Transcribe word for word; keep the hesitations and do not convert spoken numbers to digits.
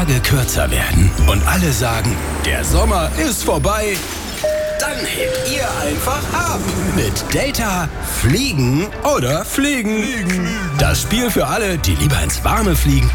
Tage kürzer werden und alle sagen, der Sommer ist vorbei, dann hebt ihr einfach ab mit Data Fliegen oder Fliegen. Fliegen. Das Spiel für alle, die lieber ins Warme fliegen